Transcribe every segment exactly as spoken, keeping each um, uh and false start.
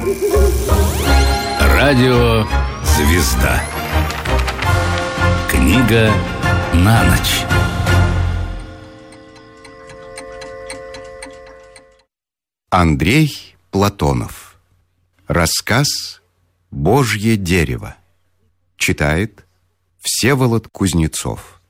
Радио «Звезда». Книга на ночь. Андрей Платонов. Рассказ «Божье дерево». Читает Всеволод Кузнецов.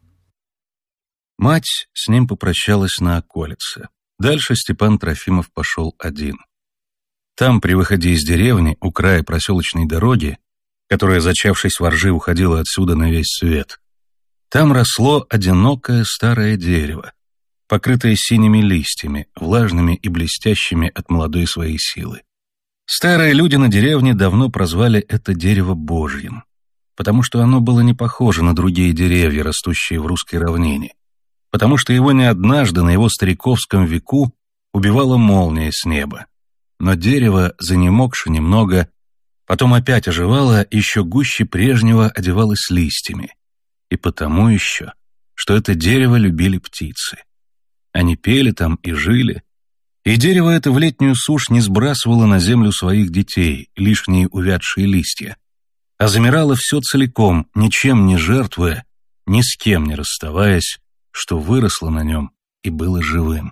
Мать с ним попрощалась на околице. Дальше Степан Трофимов пошел один. Там, при выходе из деревни, у края проселочной дороги, которая, зачавшись во ржи, уходила отсюда на весь свет, там росло одинокое старое дерево, покрытое синими листьями, влажными и блестящими от молодой своей силы. Старые люди на деревне давно прозвали это дерево Божьим, потому что оно было не похоже на другие деревья, растущие в русской равнине, потому что его не однажды на его стариковском веку убивала молния с неба. Но дерево, занемогши немного, потом опять оживало, еще гуще прежнего одевалось листьями. И потому еще, что это дерево любили птицы. Они пели там и жили, и дерево это в летнюю сушь не сбрасывало на землю своих детей, лишние увядшие листья, а замирало все целиком, ничем не жертвуя, ни с кем не расставаясь, что выросло на нем и было живым.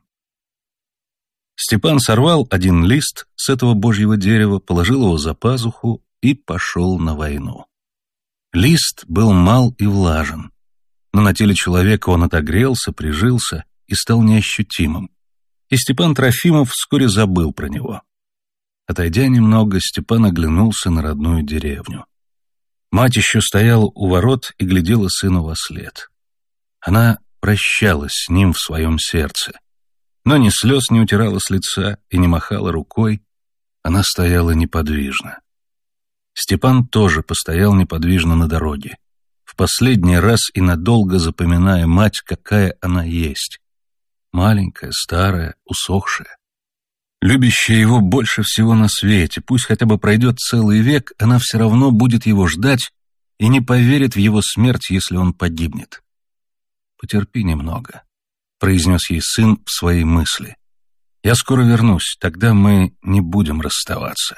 Степан сорвал один лист с этого божьего дерева, положил его за пазуху и пошел на войну. Лист был мал и влажен, но на теле человека он отогрелся, прижился и стал неощутимым, и Степан Трофимов вскоре забыл про него. Отойдя немного, Степан оглянулся на родную деревню. Мать еще стояла у ворот и глядела сыну вослед. Она прощалась с ним в своем сердце, но ни слез не утирала с лица и не махала рукой, она стояла неподвижно. Степан тоже постоял неподвижно на дороге, в последний раз и надолго запоминая мать, какая она есть. Маленькая, старая, усохшая. Любящая его больше всего на свете, пусть хотя бы пройдет целый век, она все равно будет его ждать и не поверит в его смерть, если он погибнет. «Потерпи немного», — произнес ей сын в своей мысли. «Я скоро вернусь, тогда мы не будем расставаться».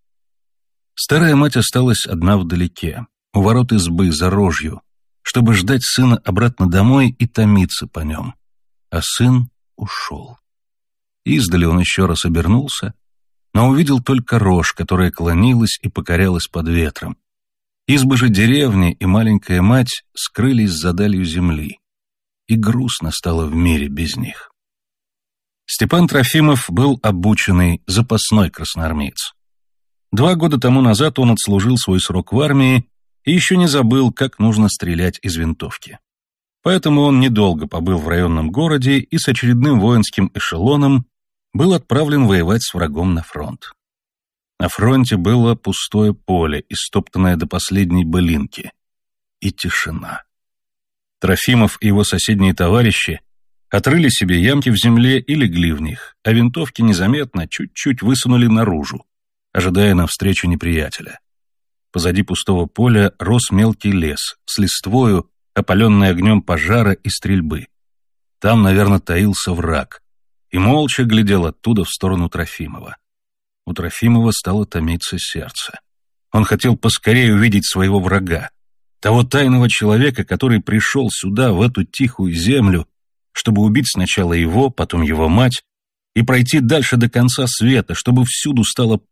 Старая мать осталась одна вдалеке, у ворот избы за рожью, чтобы ждать сына обратно домой и томиться по нем. А сын ушел. Издали он еще раз обернулся, но увидел только рожь, которая клонилась и покорялась под ветром. Избы же деревни и маленькая мать скрылись за далью земли, и грустно стало в мире без них. Степан Трофимов был обученный, запасной красноармеец. Два года тому назад он отслужил свой срок в армии и еще не забыл, как нужно стрелять из винтовки. Поэтому он недолго побыл в районном городе и с очередным воинским эшелоном был отправлен воевать с врагом на фронт. На фронте было пустое поле, истоптанное до последней былинки, и тишина. Трофимов и его соседние товарищи отрыли себе ямки в земле и легли в них, а винтовки незаметно чуть-чуть высунули наружу, ожидая навстречу неприятеля. Позади пустого поля рос мелкий лес с листвою, опаленный огнем пожара и стрельбы. Там, наверное, таился враг, и молча глядел оттуда в сторону Трофимова. У Трофимова стало томиться сердце. Он хотел поскорее увидеть своего врага, того тайного человека, который пришел сюда, в эту тихую землю, чтобы убить сначала его, потом его мать, и пройти дальше до конца света, чтобы всюду стало